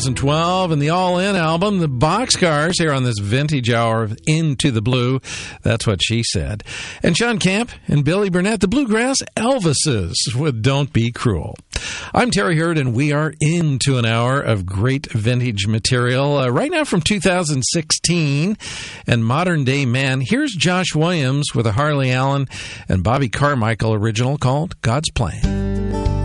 2012 and the All In album, the Boxcars, here on this vintage hour of Into the Blue. That's what she said. And Sean Camp and Billy Burnett, the Bluegrass Elvises with Don't Be Cruel. I'm Terry Hurd, and we are into an hour of great vintage material. Right now from 2016 and Modern Day Man. Here's Josh Williams with a Harley Allen and Bobby Carmichael original called God's Plan.